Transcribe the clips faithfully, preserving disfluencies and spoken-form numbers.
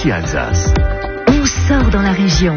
ici Alsace. On sort dans la région.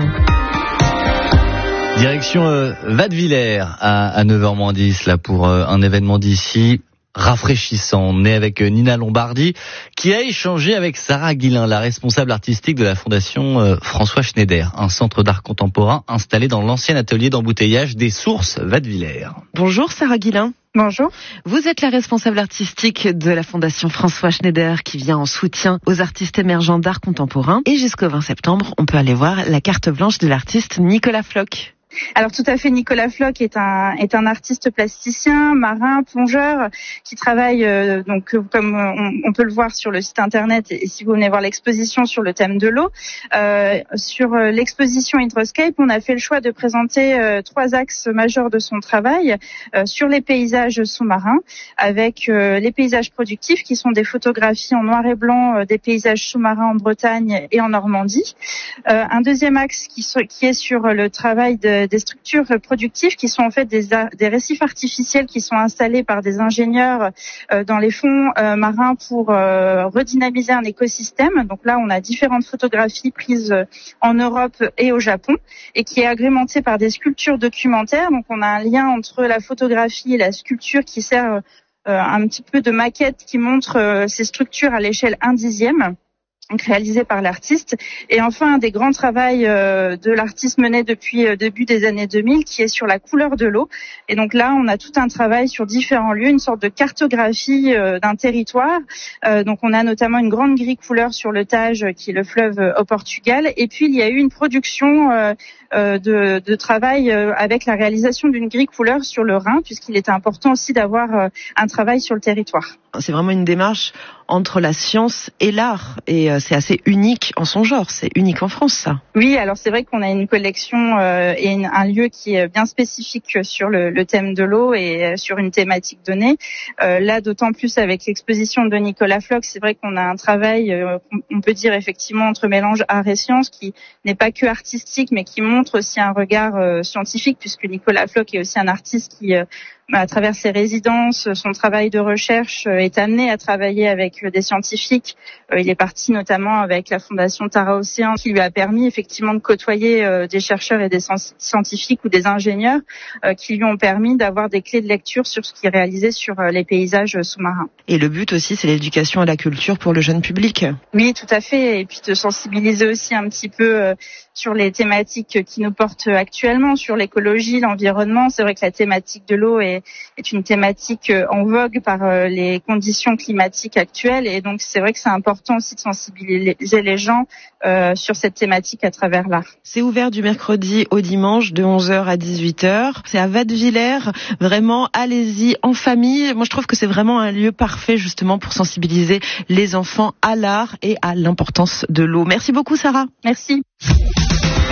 Direction euh, Wattwiller à, à neuf heures moins dix là pour euh, un événement d'ici rafraîchissant. On est avec euh, Nina Lombardi qui a échangé avec Sarah Guillain, la responsable artistique de la fondation euh, François Schneider, un centre d'art contemporain installé dans l'ancien atelier d'embouteillage des Sources Wattwiller. Bonjour Sarah Guillain. Bonjour. Vous êtes la responsable artistique de la Fondation François Schneider qui vient en soutien aux artistes émergents d'art contemporain. Et jusqu'au vingt septembre, on peut aller voir la carte blanche de l'artiste Nicolas Floch. Alors tout à fait, Nicolas Floch est un est un artiste plasticien, marin, plongeur qui travaille euh, donc comme on, on peut le voir sur le site internet et si vous venez voir l'exposition sur le thème de l'eau. Euh, sur l'exposition Hydroscape, on a fait le choix de présenter euh, trois axes majeurs de son travail euh, sur les paysages sous-marins avec euh, les paysages productifs qui sont des photographies en noir et blanc euh, des paysages sous-marins en Bretagne et en Normandie. Euh, un deuxième axe qui, so, qui est sur le travail de des structures productives qui sont en fait des, des récifs artificiels qui sont installés par des ingénieurs euh, dans les fonds euh, marins pour euh, redynamiser un écosystème. Donc là, on a différentes photographies prises en Europe et au Japon et qui est agrémentée par des sculptures documentaires. Donc on a un lien entre la photographie et la sculpture qui sert euh, un petit peu de maquette qui montre euh, ces structures à l'échelle un dixième. Donc réalisé par l'artiste. Et enfin, un des grands travaux euh, de l'artiste mené depuis euh, début des années deux mille, qui est sur la couleur de l'eau. Et donc là, on a tout un travail sur différents lieux, une sorte de cartographie euh, d'un territoire. Euh, donc on a notamment une grande grille couleur sur le Tage, qui est le fleuve euh, au Portugal. Et puis, il y a eu une production euh, euh, de, de travail euh, avec la réalisation d'une grille couleur sur le Rhin, puisqu'il était important aussi d'avoir euh, un travail sur le territoire. C'est vraiment une démarche entre la science et l'art et euh, c'est assez unique en son genre, c'est unique en France ça. Oui, alors c'est vrai qu'on a une collection euh, et une, un lieu qui est bien spécifique sur le, le thème de l'eau et euh, sur une thématique donnée. Euh, là, d'autant plus avec l'exposition de Nicolas Floch, c'est vrai qu'on a un travail, euh, on peut dire effectivement entre mélange art et science qui n'est pas que artistique mais qui montre aussi un regard euh, scientifique puisque Nicolas Floch est aussi un artiste qui euh, à travers ses résidences, son travail de recherche est amené à travailler avec des scientifiques. Il est parti notamment avec la Fondation Tara Océan qui lui a permis effectivement de côtoyer des chercheurs et des scientifiques ou des ingénieurs qui lui ont permis d'avoir des clés de lecture sur ce qui est réalisé sur les paysages sous-marins. Et le but aussi, c'est l'éducation à la culture pour le jeune public. Oui, tout à fait. Et puis de sensibiliser aussi un petit peu sur les thématiques qui nous portent actuellement, sur l'écologie, l'environnement. C'est vrai que la thématique de l'eau est est une thématique en vogue par les conditions climatiques actuelles et donc c'est vrai que c'est important aussi de sensibiliser les gens euh, sur cette thématique à travers l'art. C'est ouvert du mercredi au dimanche de onze heures à dix-huit heures. C'est à Wattwiller. Vraiment, allez-y en famille. Moi, je trouve que c'est vraiment un lieu parfait justement pour sensibiliser les enfants à l'art et à l'importance de l'eau. Merci beaucoup, Sarah. Merci.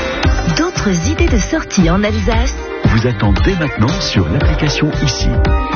D'autres idées de sortie en Alsace Vous attendez dès maintenant sur l'application Ici.